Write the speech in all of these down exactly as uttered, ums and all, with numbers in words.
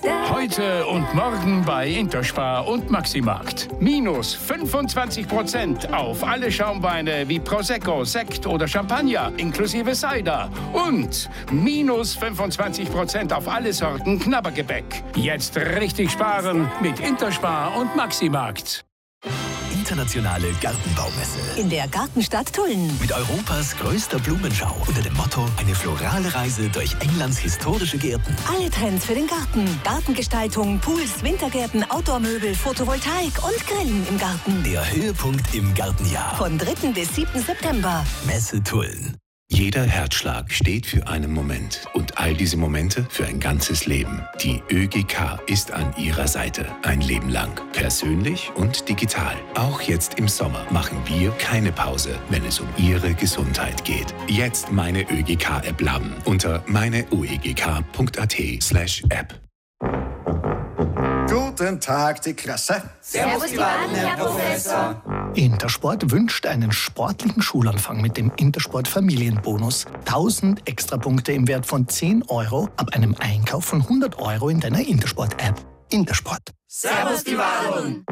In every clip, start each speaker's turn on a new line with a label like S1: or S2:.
S1: Heute und morgen bei Interspar und Maximarkt. Minus fünfundzwanzig Prozent auf alle Schaumweine wie Prosecco, Sekt oder Champagner inklusive Cider. Und minus fünfundzwanzig Prozent auf alle Sorten Knabbergebäck. Jetzt richtig sparen mit Interspar und Maximarkt.
S2: Internationale Gartenbaumesse.
S3: In der Gartenstadt Tulln.
S2: Mit Europas größter Blumenschau unter dem Motto eine florale Reise durch Englands historische Gärten.
S3: Alle Trends für den Garten. Gartengestaltung, Pools, Wintergärten, Outdoor-Möbel, Photovoltaik und Grillen im Garten.
S2: Der Höhepunkt im Gartenjahr.
S3: Von dritten bis siebten September.
S2: Messe Tulln.
S4: Jeder Herzschlag steht für einen Moment und all diese Momente für ein ganzes Leben. Die ÖGK ist an Ihrer Seite. Ein Leben lang. Persönlich und digital. Auch jetzt im Sommer machen wir keine Pause, wenn es um Ihre Gesundheit geht. Jetzt meine ÖGK-App laden unter meineuegk.at slash App.
S5: Guten Tag, die Klasse.
S6: Servus, die Baden, Herr Professor.
S7: Intersport wünscht einen sportlichen Schulanfang mit dem Intersport Familienbonus. tausend Extrapunkte im Wert von zehn Euro ab einem Einkauf von hundert Euro in deiner Intersport-App. Intersport.
S6: Servus, die Baden.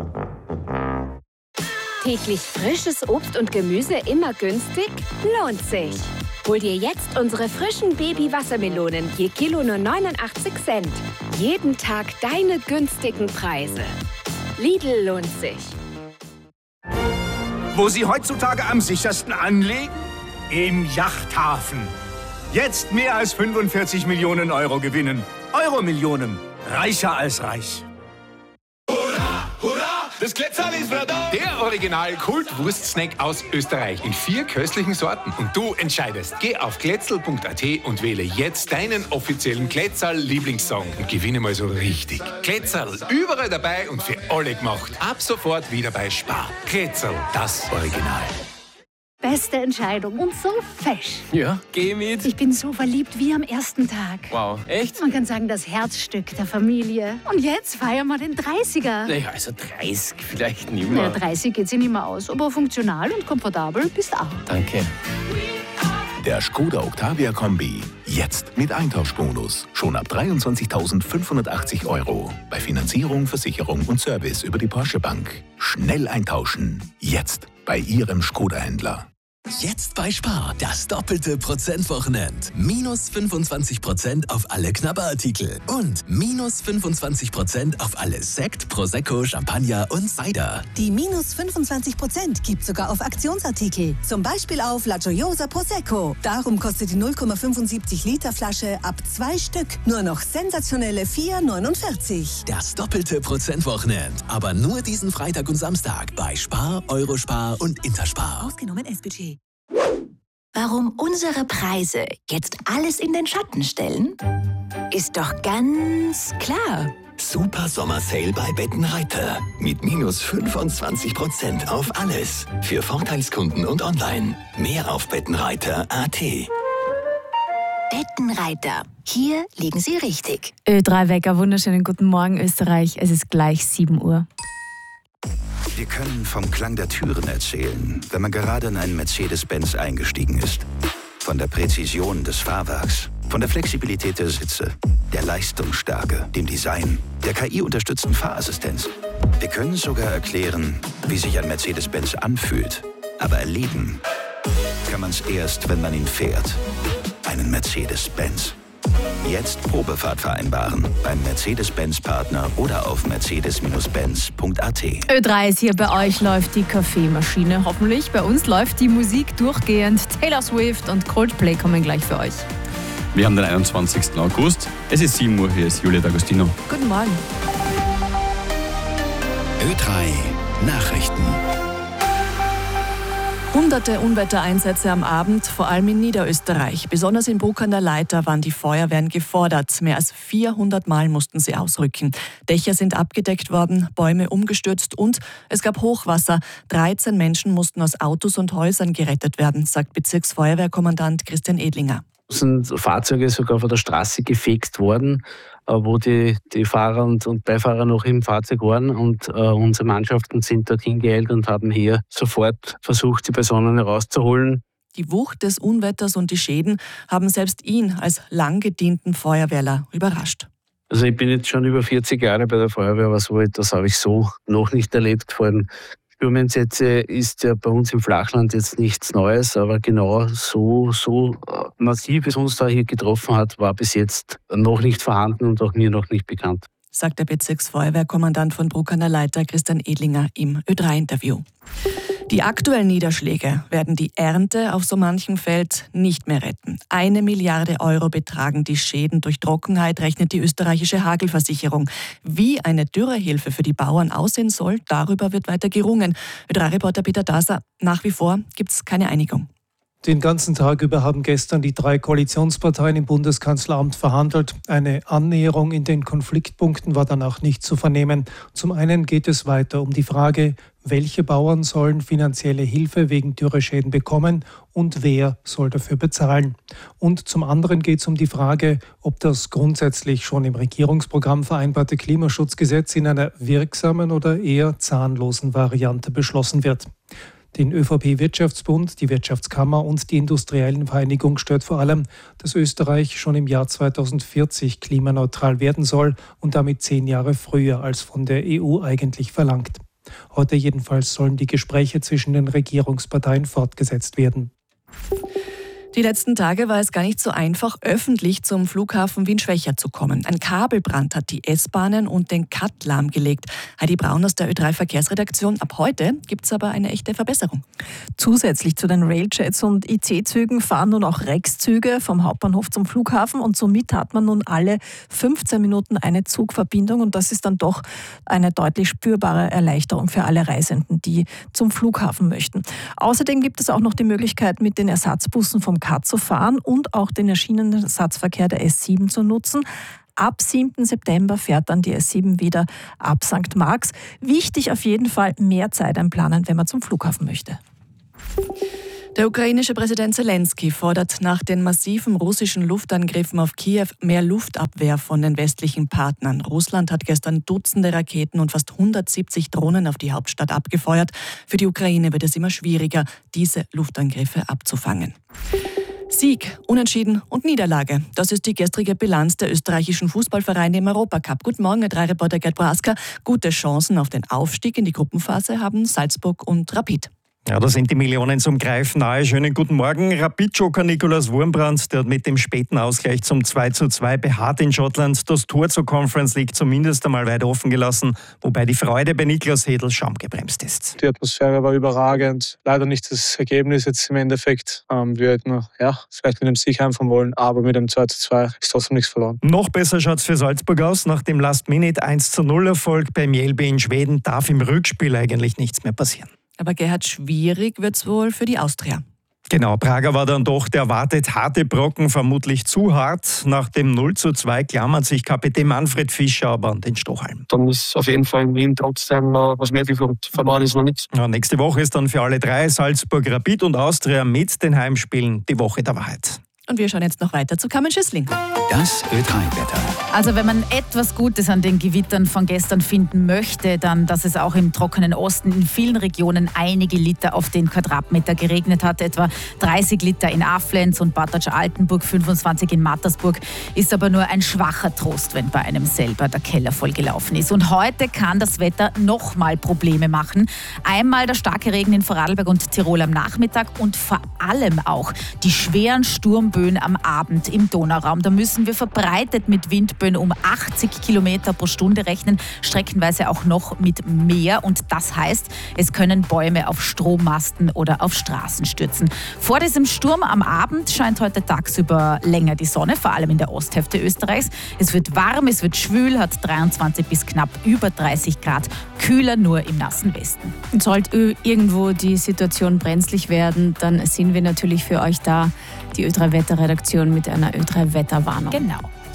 S8: Täglich frisches Obst und Gemüse immer günstig? Lohnt sich. Hol dir jetzt unsere frischen Baby-Wassermelonen, je Kilo nur neunundachtzig Cent. Jeden Tag deine günstigen Preise. Lidl lohnt sich.
S9: Wo Sie heutzutage am sichersten anlegen? Im Yachthafen. Jetzt mehr als fünfundvierzig Millionen Euro gewinnen. Euro-Millionen. Reicher als reich.
S10: Das Kletterl ist wieder da! Der Original-Kult-Wurst-Snack aus Österreich in vier köstlichen Sorten. Und du entscheidest. Geh auf kletzel punkt at und wähle jetzt deinen offiziellen Kletterl-Lieblingssong und gewinne mal so richtig. Kletterl, überall dabei und für alle gemacht. Ab sofort wieder bei Spar. Kletterl, das Original.
S11: Beste Entscheidung und so fesch.
S12: Ja, geh mit.
S11: Ich bin so verliebt wie am ersten Tag.
S12: Wow, echt?
S11: Man kann sagen, das Herzstück der Familie. Und jetzt feiern wir den dreißiger.
S12: Naja, also dreißig vielleicht nicht
S11: Naja,
S12: mehr.
S11: dreißig geht sich nicht mehr aus, aber funktional und komfortabel bist auch.
S12: Danke.
S2: Der Skoda Octavia Kombi. Jetzt mit Eintauschbonus. Schon ab dreiundzwanzigtausendfünfhundertachtzig Euro. Bei Finanzierung, Versicherung und Service über die Porsche Bank. Schnell eintauschen. Jetzt bei Ihrem Skoda-Händler. Jetzt bei Spar. Das doppelte Prozentwochenend. Minus fünfundzwanzig Prozent auf alle Knabberartikel. Und minus fünfundzwanzig Prozent auf alle Sekt, Prosecco, Champagner und Cider.
S3: Die minus fünfundzwanzig Prozent gibt sogar auf Aktionsartikel. Zum Beispiel auf La Gioiosa Prosecco. Darum kostet die null Komma fünfundsiebzig Liter Flasche ab zwei Stück nur noch sensationelle vier neunundvierzig.
S2: Das doppelte Prozentwochenend. Aber nur diesen Freitag und Samstag bei Spar, Eurospar und Interspar.
S3: Ausgenommen S B G. Warum unsere Preise jetzt alles in den Schatten stellen? Ist doch ganz klar.
S2: Super Sommersale bei Bettenreiter. Mit minus fünfundzwanzig Prozent auf alles. Für Vorteilskunden und online. Mehr auf bettenreiter punkt at.
S3: Bettenreiter. Hier liegen Sie richtig.
S13: Ö drei Wecker, wunderschönen guten Morgen Österreich. Es ist gleich sieben Uhr.
S14: Wir können vom Klang der Türen erzählen, wenn man gerade in einen Mercedes-Benz eingestiegen ist. Von der Präzision des Fahrwerks, von der Flexibilität der Sitze, der Leistungsstärke, dem Design, der K I-unterstützten Fahrassistenz. Wir können sogar erklären, wie sich ein Mercedes-Benz anfühlt. Aber erleben kann man es erst, wenn man ihn fährt. Einen Mercedes-Benz. Jetzt Probefahrt vereinbaren beim Mercedes-Benz-Partner oder auf mercedes Benz punkt at.
S13: Ö drei ist hier, bei euch läuft die Kaffeemaschine. Hoffentlich, bei uns läuft die Musik durchgehend. Taylor Swift und Coldplay kommen gleich für euch.
S15: Wir haben den einundzwanzigsten August. Es ist sieben Uhr, hier ist Julia D'Agostino.
S13: Guten Morgen.
S2: Ö drei Nachrichten.
S16: Hunderte Unwettereinsätze am Abend, vor allem in Niederösterreich. Besonders in Bruck an der Leiter waren die Feuerwehren gefordert. Mehr als vierhundert Mal mussten sie ausrücken. Dächer sind abgedeckt worden, Bäume umgestürzt und es gab Hochwasser. dreizehn Menschen mussten aus Autos und Häusern gerettet werden, sagt Bezirksfeuerwehrkommandant Christian Edlinger.
S17: Es sind Fahrzeuge sogar von der Straße gefegt worden, wo die, die Fahrer und, und Beifahrer noch im Fahrzeug waren. Und äh, unsere Mannschaften sind dorthin geeilt und haben hier sofort versucht, die Personen herauszuholen.
S16: Die Wucht des Unwetters und die Schäden haben selbst ihn als lang gedienten Feuerwehrler überrascht.
S17: Also ich bin jetzt schon über vierzig Jahre bei der Feuerwehr, aber so etwas habe ich so noch nicht erlebt. Vor allem Sturmeinsätze ist ja bei uns im Flachland jetzt nichts Neues, aber genau so, so massiv, wie es uns da hier getroffen hat, war bis jetzt noch nicht vorhanden und auch mir noch nicht bekannt.
S16: Sagt der Bezirksfeuerwehrkommandant von Bruck an der Leitha, Christian Edlinger, im Ö drei Interview. Die aktuellen Niederschläge werden die Ernte auf so manchem Feld nicht mehr retten. Eine Milliarde Euro betragen die Schäden durch Trockenheit, rechnet die österreichische Hagelversicherung. Wie eine Dürrehilfe für die Bauern aussehen soll, darüber wird weiter gerungen. Ö drei Reporter Peter Daser, nach wie vor gibt es keine Einigung.
S5: Den ganzen Tag über haben gestern die drei Koalitionsparteien im Bundeskanzleramt verhandelt. Eine Annäherung in den Konfliktpunkten war danach nicht zu vernehmen. Zum einen geht es weiter um die Frage, welche Bauern sollen finanzielle Hilfe wegen Dürreschäden bekommen und wer soll dafür bezahlen. Und zum anderen geht es um die Frage, ob das grundsätzlich schon im Regierungsprogramm vereinbarte Klimaschutzgesetz in einer wirksamen oder eher zahnlosen Variante beschlossen wird. Den ÖVP-Wirtschaftsbund, die Wirtschaftskammer und die Industriellenvereinigung stört vor allem, dass Österreich schon im Jahr zweitausendvierzig klimaneutral werden soll und damit zehn Jahre früher als von der E U eigentlich verlangt. Heute jedenfalls sollen die Gespräche zwischen den Regierungsparteien fortgesetzt werden.
S16: Die letzten Tage war es gar nicht so einfach, öffentlich zum Flughafen Wien-Schwächert zu kommen. Ein Kabelbrand hat die S-Bahnen und den Cut lahmgelegt. Heidi Braun aus der Ö drei Verkehrsredaktion. Ab heute gibt es aber eine echte Verbesserung.
S18: Zusätzlich zu den Railjets und I C-Zügen fahren nun auch Rex-Züge vom Hauptbahnhof zum Flughafen und somit hat man nun alle fünfzehn Minuten eine Zugverbindung und das ist dann doch eine deutlich spürbare Erleichterung für alle Reisenden, die zum Flughafen möchten. Außerdem gibt es auch noch die Möglichkeit, mit den Ersatzbussen vom Cut zu fahren und auch den Schienenersatzverkehr der S sieben zu nutzen. Ab siebten September fährt dann die S sieben wieder ab Sankt Marx. Wichtig auf jeden Fall, mehr Zeit einplanen, wenn man zum Flughafen möchte.
S16: Der ukrainische Präsident Zelensky fordert nach den massiven russischen Luftangriffen auf Kiew mehr Luftabwehr von den westlichen Partnern. Russland hat gestern Dutzende Raketen und fast hundertsiebzig Drohnen auf die Hauptstadt abgefeuert. Für die Ukraine wird es immer schwieriger, diese Luftangriffe abzufangen. Sieg, Unentschieden und Niederlage. Das ist die gestrige Bilanz der österreichischen Fußballvereine im Europacup. Guten Morgen, Ö drei Reporter Gerd Braska. Gute Chancen auf den Aufstieg in die Gruppenphase haben Salzburg und Rapid.
S19: Ja, da sind die Millionen zum Greifen nahe. Schönen guten Morgen. Rapid-Joker Nikolaus Wurmbrand, der hat mit dem späten Ausgleich zum zwei zu zwei beharrt in Schottland das Tor zur Conference League zumindest einmal weit offen gelassen, wobei die Freude bei Niklas Hedl schaumgebremst ist.
S20: Die Atmosphäre war überragend. Leider nicht das Ergebnis jetzt im Endeffekt. Ähm, wir hätten ja, vielleicht mit dem Sieg heimfahren wollen, aber mit dem zwei zu zwei ist trotzdem nichts verloren.
S19: Noch besser schaut es für Salzburg aus. Nach dem Last-Minute eins zu null Erfolg bei Mjällby in Schweden darf im Rückspiel eigentlich nichts mehr passieren.
S16: Aber Gerhard, schwierig wird es wohl für die Austria.
S19: Genau, Prager war dann doch der erwartet harte Brocken, vermutlich zu hart. Nach dem null zu zwei klammert sich Kapitän Manfred Fischer aber an den Strohhalm.
S21: Dann ist auf jeden Fall in Wien trotzdem was möglich und verloren ist noch nichts.
S19: Ja, nächste Woche ist dann für alle drei, Salzburg, Rapid und Austria mit den Heimspielen, die Woche der Wahrheit.
S16: Und wir schauen jetzt noch weiter zu Carmen Schüssling.
S14: Das Ö drei Wetter.
S13: Also wenn man etwas Gutes an den Gewittern von gestern finden möchte, dann, dass es auch im trockenen Osten in vielen Regionen einige Liter auf den Quadratmeter geregnet hat. Etwa dreißig Liter in Aflenz und Bad Altenburg, fünfundzwanzig in Mattersburg. Ist aber nur ein schwacher Trost, wenn bei einem selber der Keller vollgelaufen ist. Und heute kann das Wetter nochmal Probleme machen. Einmal der starke Regen in Vorarlberg und Tirol am Nachmittag und vor allem auch die schweren Sturmböen am Abend im Donauraum. Da müssen wir verbreitet mit Windböen um achtzig Kilometer pro Stunde rechnen, streckenweise auch noch mit mehr. Und das heißt, es können Bäume auf Strommasten oder auf Straßen stürzen. Vor diesem Sturm am Abend scheint heute tagsüber länger die Sonne, vor allem in der Osthälfte Österreichs. Es wird warm, es wird schwül, hat dreiundzwanzig bis knapp über dreißig Grad, kühler nur im nassen Westen.
S18: Und sollte irgendwo die Situation brenzlig werden, dann sind wir natürlich für euch da, die Ö drei Wetterredaktion mit einer Ö drei Wetterwarnung.
S13: Genau.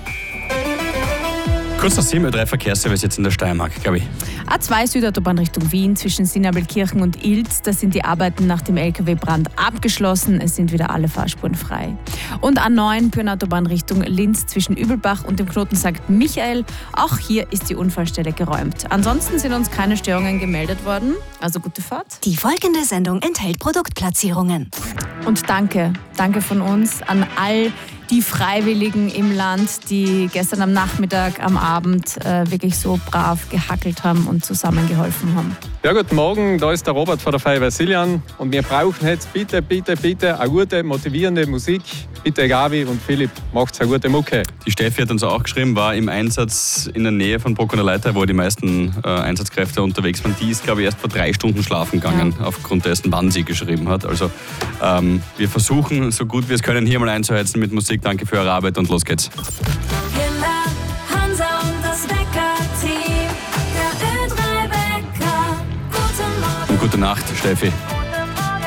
S15: Kurz nach sieben, Ö drei Verkehrsservice jetzt in der Steiermark, glaube ich.
S18: A zwei Südautobahn Richtung Wien zwischen Sinnabelkirchen und Ilz. Da sind die Arbeiten nach dem L K W-Brand abgeschlossen. Es sind wieder alle Fahrspuren frei. Und A neun Pyrenautobahn Richtung Linz zwischen Übelbach und dem Knoten Sankt Michael. Auch hier ist die Unfallstelle geräumt. Ansonsten sind uns keine Störungen gemeldet worden. Also gute Fahrt.
S3: Die folgende Sendung enthält Produktplatzierungen.
S18: Und danke, danke von uns an all
S13: die Freiwilligen im Land, die gestern am Nachmittag, am Abend äh, wirklich so brav gehackelt haben und zusammengeholfen haben.
S1: Ja, guten Morgen, da ist der Robert von der Feuerwehr Siljan und wir brauchen jetzt bitte, bitte, bitte eine gute, motivierende Musik. Bitte Gabi und Philipp, macht's eine gute Mucke.
S15: Die Steffi hat uns auch geschrieben, war im Einsatz in der Nähe von Bruck an der Leiter, wo die meisten äh, Einsatzkräfte unterwegs waren. Die ist, glaube ich, erst vor drei Stunden schlafen gegangen, ja. aufgrund dessen, wann sie geschrieben hat. Also ähm, wir versuchen, so gut wir es können, hier mal einzuheizen mit Musik. Danke für eure Arbeit und los geht's.
S6: Hansa und das Wecker-Team, der Ö drei Wecker. Guten Morgen.
S15: Und gute Nacht, Steffi.